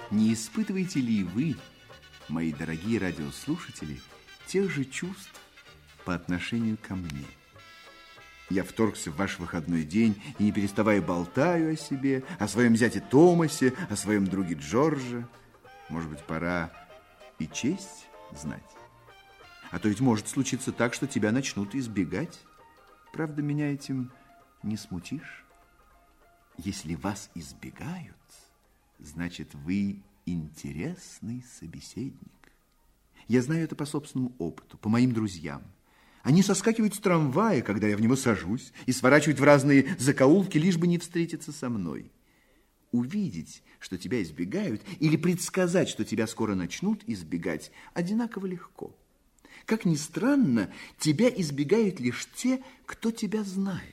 Не испытываете ли вы, мои дорогие радиослушатели, тех же чувств по отношению ко мне? Я вторгся в ваш выходной день и, не переставая, болтаю о себе, о своем зяте Томасе, о своем друге Джордже. Может быть, пора и честь знать? А то ведь может случиться так, что тебя начнут избегать. Правда, меня этим не смутишь? Если вас избегают, значит, вы интересный собеседник. Я знаю это по собственному опыту, по моим друзьям. Они соскакивают с трамвая, когда я в него сажусь, и сворачивают в разные закоулки, лишь бы не встретиться со мной. Увидеть, что тебя избегают, или предсказать, что тебя скоро начнут избегать, одинаково легко. Как ни странно, тебя избегают лишь те, кто тебя знает.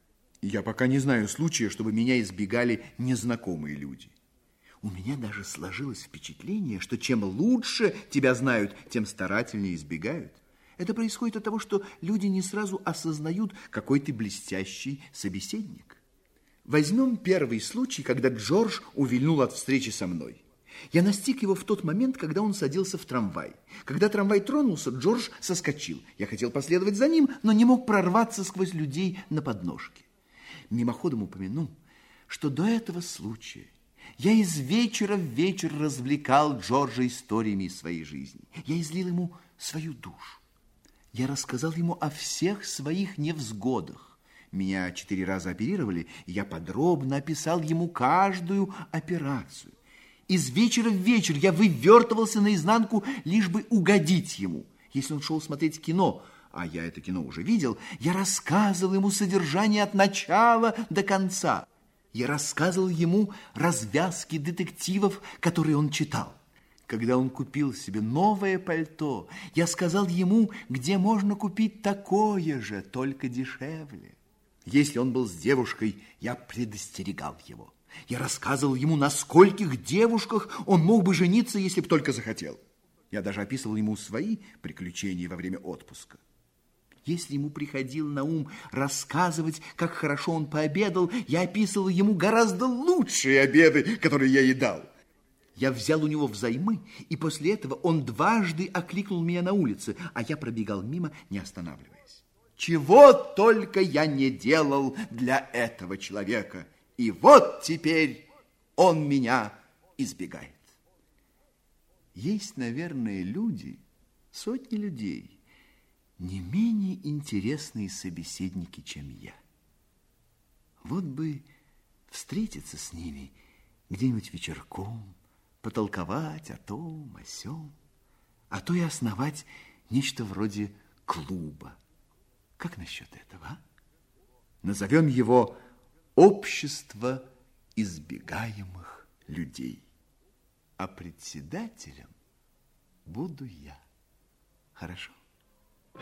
Я пока не знаю случая, чтобы меня избегали незнакомые люди. У меня даже сложилось впечатление, что чем лучше тебя знают, тем старательнее избегают. Это происходит от того, что люди не сразу осознают, какой ты блестящий собеседник. Возьмем первый случай, когда Джордж увильнул от встречи со мной. Я настиг его в тот момент, когда он садился в трамвай. Когда трамвай тронулся, Джордж соскочил. Я хотел последовать за ним, но не мог прорваться сквозь людей на подножке. Мимоходом упомяну, что до этого случая я из вечера в вечер развлекал Джорджа историями из своей жизни. Я излил ему свою душу. Я рассказал ему о всех своих невзгодах. Меня 4 раза оперировали, и я подробно описал ему каждую операцию. Из вечера в вечер я вывертывался наизнанку, лишь бы угодить ему. Если он шел смотреть кино, а я это кино уже видел, я рассказывал ему содержание от начала до конца. Я рассказывал ему развязки детективов, которые он читал. Когда он купил себе новое пальто, я сказал ему, где можно купить такое же, только дешевле. Если он был с девушкой, я предостерегал его. Я рассказывал ему, на скольких девушках он мог бы жениться, если бы только захотел. Я даже описывал ему свои приключения во время отпуска. Если ему приходило на ум рассказывать, как хорошо он пообедал, я описывал ему гораздо лучшие обеды, которые я едал. Я взял у него взаймы, и после этого он дважды окликнул меня на улице, а я пробегал мимо, не останавливаясь. Чего только я не делал для этого человека. И вот теперь он меня избегает. Есть, наверное, люди, сотни людей, не менее интересные собеседники, чем я. Вот бы встретиться с ними где-нибудь вечерком, потолковать о том, о сём, а то и основать нечто вроде клуба. Как насчет этого, а? Назовем его «Общество избегаемых людей». А председателем буду я. Хорошо?